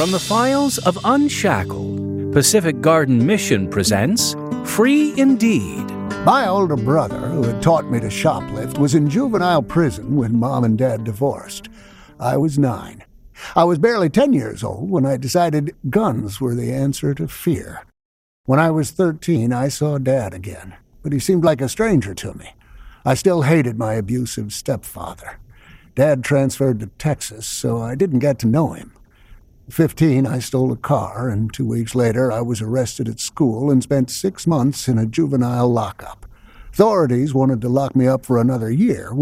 From the files of Unshackled, Pacific Garden Mission presents Free Indeed. My older brother, who had taught me to shoplift, was in juvenile prison when Mom and Dad divorced. I was 9. I was barely 10 years old when I decided guns were the answer to fear. When I was 13, I saw Dad again, but he seemed like a stranger to me. I still hated my abusive stepfather. Dad transferred to Texas, so I didn't get to know him. At 15, I stole a car, and 2 weeks later I was arrested at school and spent 6 months in a juvenile lockup. Authorities wanted to lock me up for another year